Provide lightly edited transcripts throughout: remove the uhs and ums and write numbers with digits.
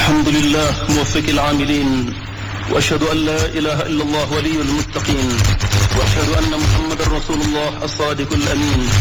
الحمد لله موفق العاملين، وأشهد أن لا إله إلا الله ولي المتقين، وأشهد أن محمد رسول الله الصادق الأمين.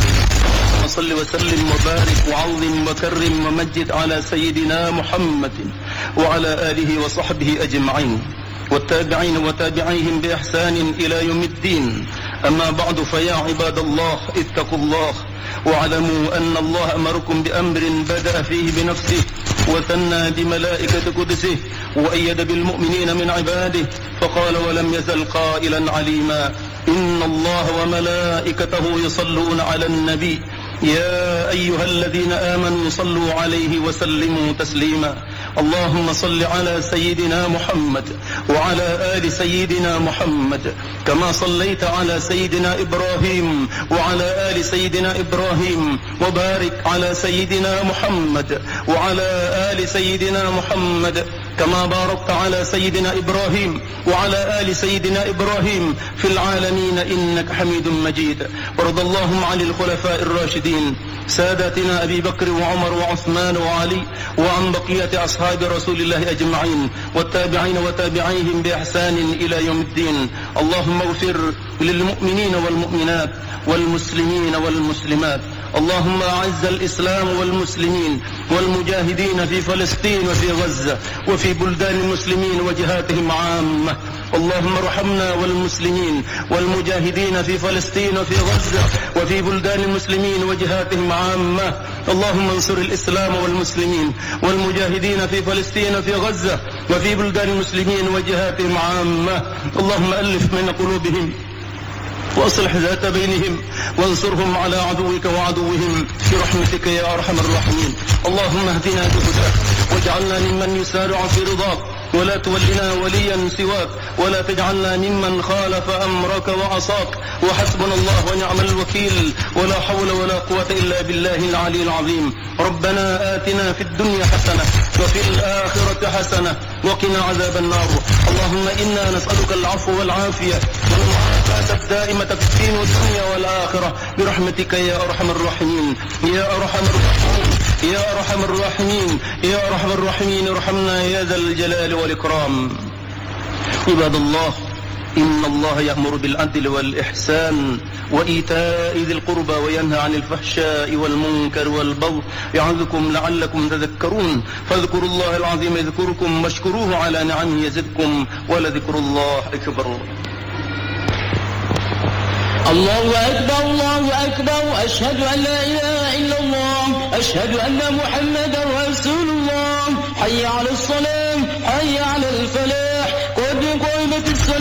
صل وسلم وبارك وعظم وكرم ومجد على سيدنا محمد وعلى آله وصحبه أجمعين، والتابعين وتابعيهم بإحسان إلى يوم الدين. أما بعد، فيا عباد الله اتقوا الله، واعلموا أن الله أمركم بأمر بدأ فيه بنفسه وثنى بملائكة قدسه وأيد بالمؤمنين من عباده، فقال ولم يزل قائلا عليما: إن الله وملائكته يصلون على النبي يا أيها الذين آمنوا صلوا عليه وسلموا تسليما. اللهم صل على سيدنا محمد وعلى آل سيدنا محمد كما صليت على سيدنا إبراهيم وعلى آل سيدنا إبراهيم، وبارك على سيدنا محمد وعلى آل سيدنا محمد كما باركت على سيدنا إبراهيم وعلى آل سيدنا إبراهيم في العالمين إنك حميد مجيد. وارض اللهم عن الخلفاء الراشدين ساداتنا أبي بكر وعمر وعثمان وعلي، وعن بقية أصحاب رسول الله أجمعين، والتابعين وتابعيهم بإحسان إلى يوم الدين. اللهم اغفر للمؤمنين والمؤمنات والمسلمين والمسلمات. اللهم أعز الإسلام والمسلمين والمجاهدين في فلسطين وفي غزة وفي بلدان المسلمين وجهاتهم عامة. اللهم ارحمنا والمسلمين والمجاهدين في فلسطين وفي غزة وفي بلدان المسلمين وجهاتهم عامة. اللهم انصر الإسلام والمسلمين والمجاهدين في فلسطين وفي غزة وفي بلدان المسلمين وجهاتهم عامة. اللهم ألف بين قلوبهم وأصلح ذات بينهم وانصرهم على عدوك وعدوهم برحمتك يا أرحم الراحمين. اللهم اهدنا بهداك واجعلنا ممن يسارع في رضاك، ولا تولنا وليا سواك، ولا تجعلنا ممن خالف أمرك وعصاك. وحسبنا الله ونعم الوكيل، ولا حول ولا قوة إلا بالله العلي العظيم. ربنا آتنا في الدنيا حسنة وفي الآخرة حسنة وقنا عذاب النار. اللهم إنا نسألك العفو والعافية والمعافاة الدائمة في الدين والدنيا والآخرة برحمتك يا أرحم الراحمين يا أرحم الراحمين يا أرحم الراحمين يا أرحم الراحمين. ارحمنا يا ذا الجلال والإكرام. عباد الله، إن الله يأمر بالعدل والإحسان وإيتاء ذي القربى وينهى عن الفحشاء والمنكر والبغي يعظكم لعلكم تذكرون. فاذكروا الله العظيم يذكركم واشكروه على نعمه يزدكم ولذكر الله أكبر. الله أكبر الله أكبر، أشهد أن لا إله إلا الله، أشهد أن محمدا رسول الله. حي على الصلاة